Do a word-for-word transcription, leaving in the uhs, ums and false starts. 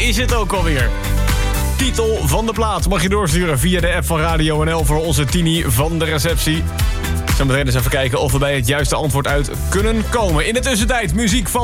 is het ook alweer. Titel van de plaat mag je doorsturen via de app van Radio N L voor onze Tini van de receptie. Zometeen eens even kijken of we bij het juiste antwoord uit kunnen komen. In de tussentijd muziek van